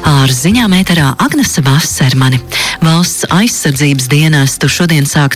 Ar ziņām ēterā Agnese Vasarmani. Valsts aizsardzības dienestu šodien sāk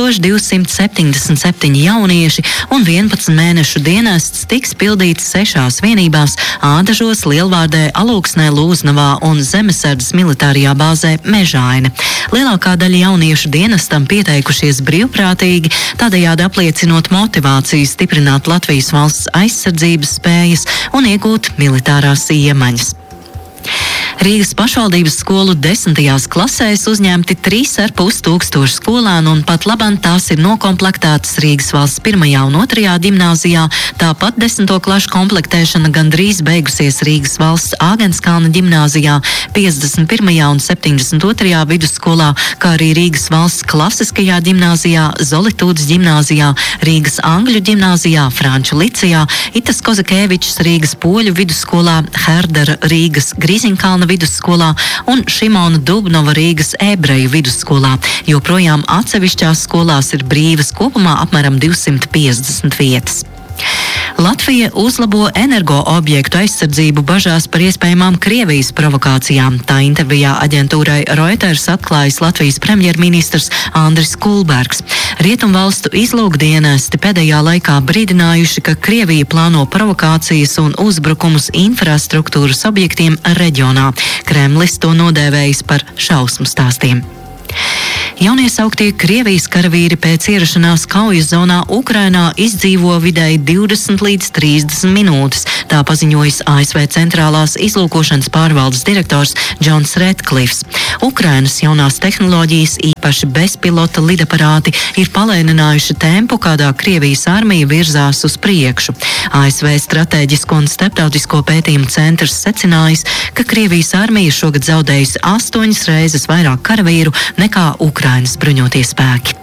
1277 jaunieši un 11 mēnešu dienests tiks pildīts 6 vienībās - Ādažos, Lielvārdē, Alūksnē, Lūznavā un Zemesardzes militārajā bāzē Mežaine. Lielākā daļa jauniešu dienestam pieteikušies brīvprātīgi, tādējādi apliecinot motivāciju stiprināt Latvijas valsts aizsardzības spējas un iegūt militārās iemaņas. Rīgas pašvaldības skolu 10. klasēs uzņemti 3,5 tūkstoši skolēnu un pat labam tās ir nokomplektētas Rīgas valsts 1. un 2. ģimnāzijā. Tāpat 10. klašu komplektēšana gandrīz beigusies Rīgas valsts Āgenskalna ģimnāzijā, 51. un 72. vidusskolā, kā arī Rīgas valsts klasiskajā ģimnāzijā, Zolitūdas ģimnāzijā, Rīgas angļu ģimnāzijā, Franču licejā, Itas Kozakēvičs Rīgas poļu vidusskolā, Herdera Rīgas Grīziņkalna vidusskolā un Šimona Dubnova Rīgas ebreju vidusskolā. Joprojām atsevišķās skolās ir brīvas, kopumā apmēram 250 vietas. Latvija uzlabo energoobjektu aizsardzību bažās par iespējamām Krievijas provokācijām. Tā intervijā aģentūrai Reuters atklājis Latvijas premjerministrs Andris Kulbergs. Rietumvalstu izlūkdienesti pēdējā laikā brīdinājuši, ka Krievija plāno provokācijas un uzbrukumus infrastruktūras objektiem reģionā. Kremlis to nodēvējis par šausmu stāstiem. Jauniesauktie Krievijas karavīri pēc ierašanās kaujas zonā Ukrainā izdzīvo vidēji 20 līdz 30 minūtes. Tā paziņojis ASV centrālās izlūkošanas pārvaldes direktors Džons Redklifs. Ukrainas jaunās tehnoloģijas, īpaši bezpilota lidaparāti, ir palēninājuši tempu, kādā Krievijas armija virzās uz priekšu. ASV Stratēģisko un starptautisko pētījumu centrs secinājis, ka Krievijas armija šogad zaudējusi 8 reizes vairāk karavīru nekā Ukrainas bruņotie spēki.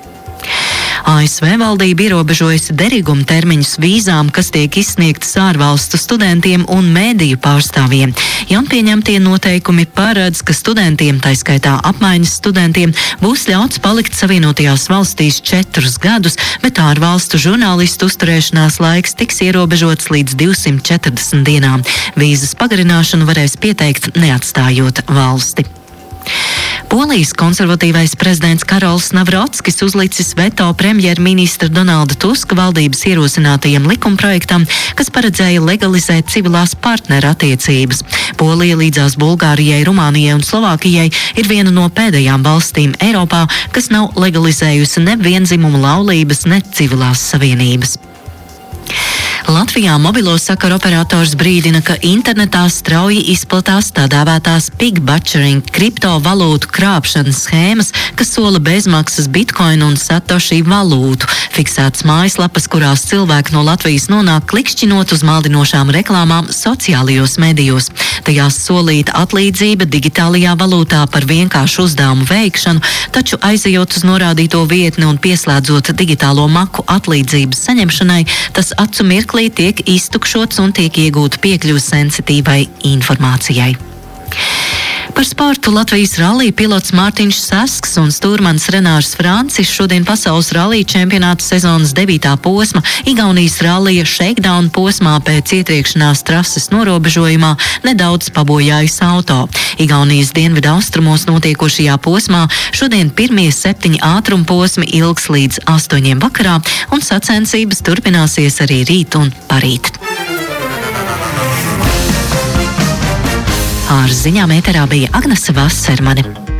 ASV valdība ierobežojusi derīguma termiņus vīzām, kas tiek izsniegtas ārvalstu studentiem un mēdīju pārstāvjiem. Jaunpieņemtie noteikumi paredz, ka studentiem, tā skaitā apmaiņas studentiem, būs ļauts palikt Savienotajās valstīs 4 gadus, bet ārvalstu žurnālistu uzturēšanās laiks tiks ierobežots līdz 240 dienām. Vīzas pagarināšanu varēs pieteikt, neatstājot valsti. Polijas konservatīvais prezidents Karols Navrotskis uzlicis veto premjerministra Donalda Tuska valdības ierosinātajam likumprojektam, kas paredzēja legalizēt civilās partnerattiecības. Polija līdzās Bulgārijai, Rumānijai un Slovākijai ir viena no pēdējām valstīm Eiropā, kas nav legalizējusi ne viendzimumu laulības, ne civilās savienības. Latvijā mobilo sakaru operators brīdina, ka internetā strauji izplatās tā dēvētās pig butchering kriptovalūtu krāpšanas schēmas, kas sola bezmaksas bitcoin un satoshi valūtu. Fiksētas mājaslapas, kurās cilvēki no Latvijas nonāk klikšķinot uz maldinošām reklāmām sociālajos medijos. Tajās solīta atlīdzība digitālajā valūtā par vienkāršu uzdevumu veikšanu, taču aizejot uz norādīto vietni un pieslēdzot digitālo maku atlīdzības saņemšanai, tas acu mirklī tiek iztukšots un tiek iegūta piekļuve sensitīvai informācijai. Par sportu Latvijas rallija pilots Mārtiņš Sasks un stūrmanis Renārs Francis šodien pasaules rallija čempionāta sezonas 9. posma Igaunijas rallija shakedown posmā pēc ietriekšanās trases norobežojumā nedaudz pabojājis auto. Igaunijas dienvidu austrumos notiekošajā posmā šodien pirmie 7 ātruma posmi ilgs līdz 8 vakarā un sacensības turpināsies arī rīt un parīt. Ar ziņām ēterā bija Agnese Vasarmani.